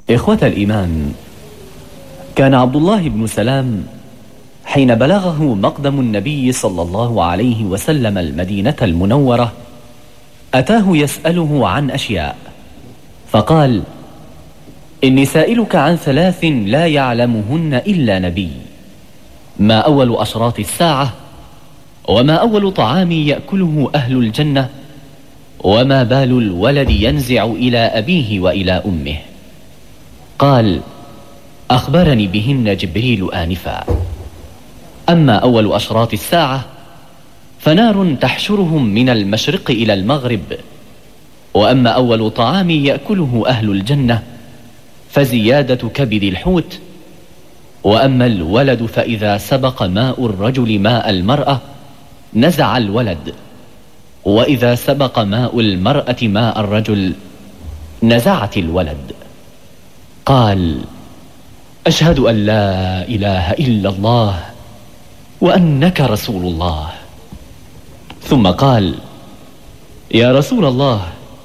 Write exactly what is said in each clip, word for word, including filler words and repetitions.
إخوة الإيمان، كان عبد الله بن سلام حين بلغه مقدم النبي صلى الله عليه وسلم المدينة المنورة أتاه يسأله عن أشياء، فقال: إني سائلك عن ثلاث لا يعلمهن إلا نبي: ما أول أشراط الساعة، وما أول طعام يأكله أهل الجنة، وما بال الولد ينزع إلى أبيه وإلى أمه. قال: أخبرني بهن جبريل آنفا. أما أول أشراط الساعة فنار تحشرهم من المشرق إلى المغرب، وأما أول طعام يأكله أهل الجنة فزيادة كبد الحوت، وأما الولد فإذا سبق ماء الرجل ماء المرأة نزع الولد، وإذا سبق ماء المرأة ماء الرجل نزعت الولد. قال: أشهد أن لا إله إلا الله وأنك رسول الله. ثم قال: يا رسول الله،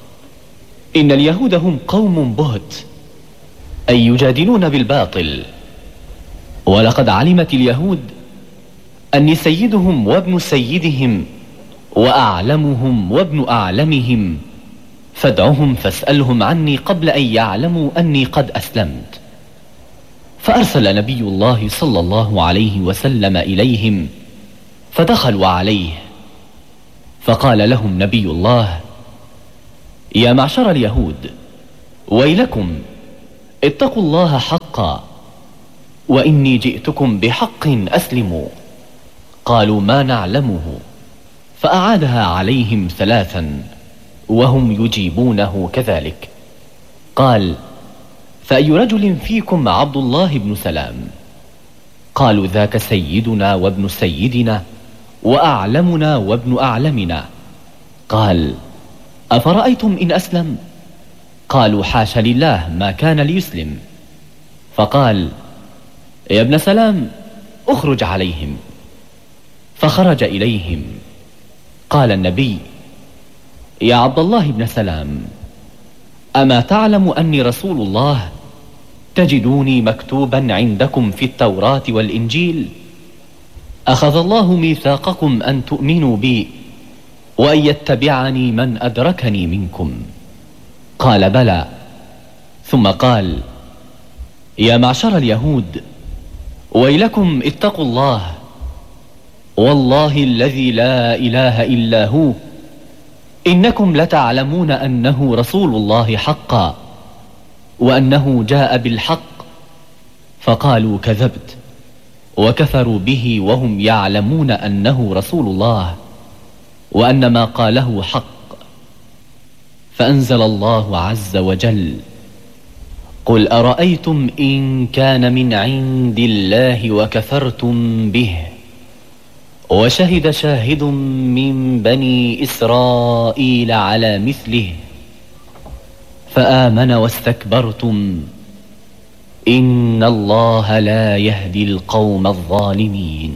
إن اليهود هم قوم بهت، أي يجادلون بالباطل، ولقد علمت اليهود أني سيدهم وابن سيدهم وأعلمهم وابن أعلمهم، فادعهم فاسألهم عني قبل أن يعلموا أني قد أسلمت. فأرسل نبي الله صلى الله عليه وسلم إليهم، فدخلوا عليه، فقال لهم نبي الله: يا معشر اليهود، ويلكم، اتقوا الله حقا، وإني جئتكم بحق أسلموا. قالوا: ما نعلمه. فأعادها عليهم ثلاثا وهم يجيبونه كذلك. قال: فأي رجل فيكم عبد الله بن سلام؟ قالوا: ذاك سيدنا وابن سيدنا وأعلمنا وابن أعلمنا. قال: أفرأيتم إن أسلم؟ قالوا: حاش لله، ما كان ليسلم. فقال: يا ابن سلام، اخرج عليهم. فخرج إليهم. قال النبي: يا عبد الله بن سلام، أما تعلم أني رسول الله؟ تجدوني مكتوبا عندكم في التوراة والإنجيل: أخذ الله ميثاقكم أن تؤمنوا بي وأن يتبعني من أدركني منكم. قال: بلى. ثم قال: يا معشر اليهود، ويلكم، اتقوا الله، والله الذي لا إله إلا هو، إنكم لتعلمون أنه رسول الله حقا، وأنه جاء بالحق. فقالوا: كذبت، وكفروا به وهم يعلمون أنه رسول الله وأن ما قاله حق. فأنزل الله عز وجل: قل أرأيتم إن كان من عند الله وكفرتم به، وشهد شاهد من بني إسرائيل على مثله فآمن واستكبرتم، إن الله لا يهدي القوم الظالمين.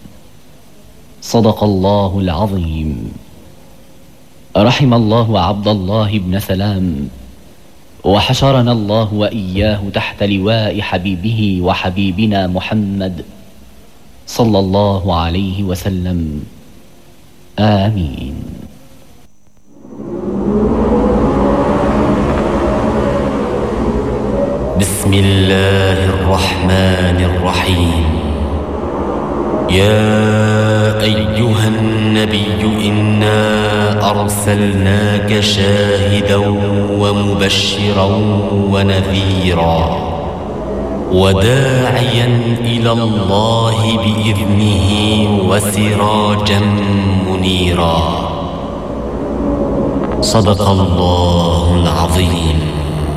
صدق الله العظيم. رحم الله عبد الله بن سلام، وحشرنا الله وإياه تحت لواء حبيبه وحبيبنا محمد صلى الله عليه وسلم. آمين. بسم الله الرحمن الرحيم. يا أيها النبي، إنا أرسلناك شاهدا ومبشرا ونذيرا وداعيا إلى الله بإذنه وسراجا منيرا. صدق الله العظيم.